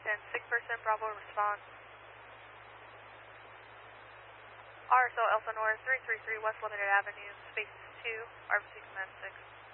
10, sick person, Bravo, respond. RSL Alpha North 333 West Limited Avenue, space 2, RBC Command 6.